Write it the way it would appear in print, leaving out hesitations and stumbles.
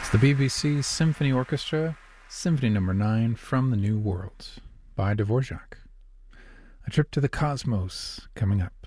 It's the BBC Symphony Orchestra, Symphony No. 9 from the New World by Dvorak. A trip to the cosmos coming up.